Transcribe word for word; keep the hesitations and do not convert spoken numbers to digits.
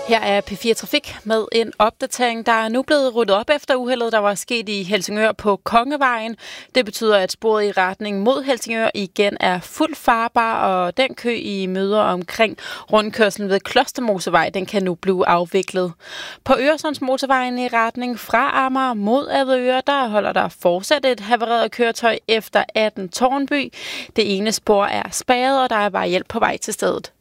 Her er P fire Trafik med en opdatering. Der er nu blevet ryddet op efter uheldet, der var sket i Helsingør på Kongevejen. Det betyder, at sporet i retning mod Helsingør igen er fuldt farbar, og den kø i møder omkring rundkørslen ved Klostermosevej, den kan nu blive afviklet. På Øresundsmotorvejen i retning fra Amager mod Avedøre, der holder der fortsat et havareret køretøj efter atten Tårnby. Det ene spor er spærret, og der er vejhjælp på vej til stedet.